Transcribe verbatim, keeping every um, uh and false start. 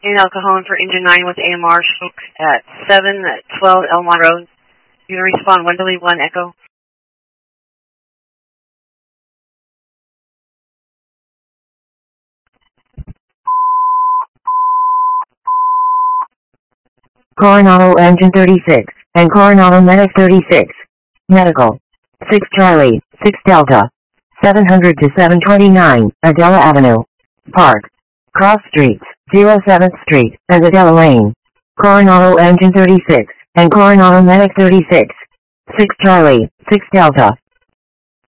in El Cajon for engine nine with A M R spoke at seven twelve Elmont Road. You can respond one delete one echo. Coronado Engine thirty-six, and Coronado Medic thirty-six. Medical. six Charlie, six Delta. seven hundred to seven twenty-nine, Adela Avenue. Park. Cross Streets, oh seventh Street, and Adela Lane. Coronado Engine thirty-six, and Coronado Medic thirty-six. six Charlie, six Delta.